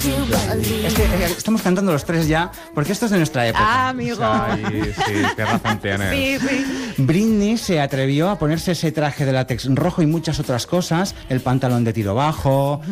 Es que estamos cantando los tres ya, porque esto es de nuestra época. Ah, amigo. Ay, sí, qué razón tienes. Sí, sí. Britney se atrevió a ponerse ese traje de látex rojo y muchas otras cosas, el pantalón de tiro bajo,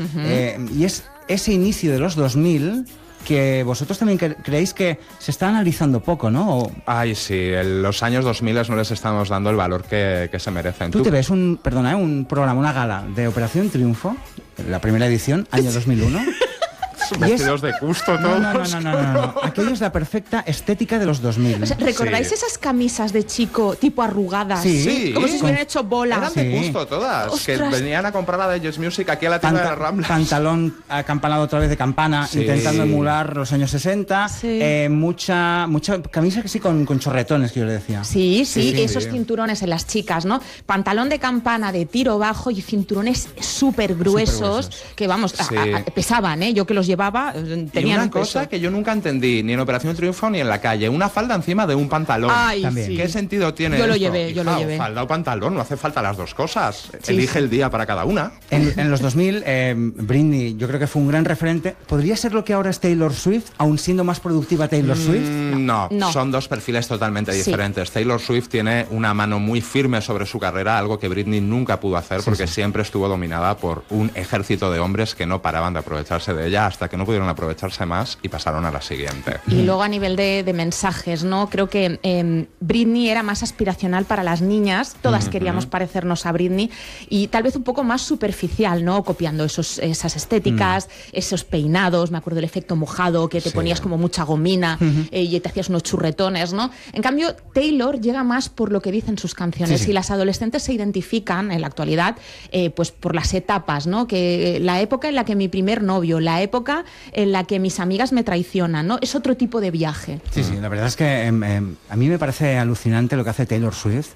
y es ese inicio de los 2000 que vosotros también creéis que se está analizando poco, ¿no? Ay, sí, en los años 2000 no les estamos dando el valor que se merecen. ¿Tú te ves un programa, una gala de Operación Triunfo, la primera edición, año 2001? Vestidos de Custo todos. No. Aquello es la perfecta estética de los 2000. O sea, ¿recordáis Sí. esas camisas de chico tipo arrugadas? Sí. Como si se hubieran hecho bola. Eran de Custo todas, Ostras. que venían a comprar a la Just Music aquí a la tienda de las Ramblas. Pantalón acampanado otra vez de campana, Sí. intentando emular los años 60. Sí. Mucha camisa que sí con chorretones, que yo le decía. Sí, Sí. esos cinturones en las chicas, ¿no? Pantalón de campana de tiro bajo y cinturones súper gruesos, Supergruesos. que vamos, Sí. pesaban, ¿eh? Yo que los llevaba, Y tenían una un peso. cosa que yo nunca entendí, ni en Operación Triunfo ni en la calle, una falda encima de un pantalón. Ay, También. sí. ¿Qué sentido tiene Yo lo esto? llevé, yo lo Hija, llevé. Falda o pantalón, no hace falta las dos cosas. Sí, Elige sí. el día para cada una. En los 2000, Britney yo creo que fue un gran referente. ¿Podría ser lo que ahora es Taylor Swift, aún siendo más productiva Taylor Swift? No, No. son dos perfiles totalmente Sí. diferentes. Taylor Swift tiene una mano muy firme sobre su carrera, algo que Britney nunca pudo hacer porque siempre estuvo dominada por un ejército de hombres que no paraban de aprovecharse de ella hasta que no pudieron aprovecharse más y pasaron a la siguiente. Y luego a nivel de mensajes, ¿no? Creo que Britney era más aspiracional para las niñas, todas queríamos parecernos a Britney, y tal vez un poco más superficial, ¿no? Copiando esas estéticas, esos peinados, me acuerdo del efecto mojado, que te Sí. ponías como mucha gomina y te hacías unos churretones, ¿no? En cambio, Taylor llega más por lo que dicen sus canciones, y las adolescentes se identifican en la actualidad pues por las etapas, ¿no? Que la época en la que mi primer novio, la época en la que mis amigas me traicionan, ¿no? Es otro tipo de viaje. Sí, la verdad es que a mí me parece alucinante lo que hace Taylor Swift,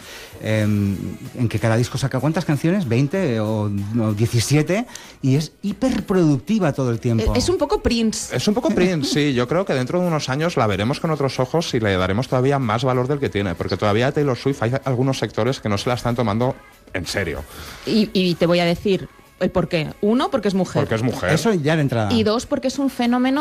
en que cada disco saca ¿cuántas canciones? 20 o 17, y es hiperproductiva todo el tiempo. Es un poco Prince. Es un poco Prince, sí. Yo creo que dentro de unos años la veremos con otros ojos y le daremos todavía más valor del que tiene, porque todavía a Taylor Swift hay algunos sectores que no se la están tomando en serio. Y te voy a decir el por qué. Uno, porque es mujer. Porque es mujer. Eso ya de entrada. Y dos, porque es un fenómeno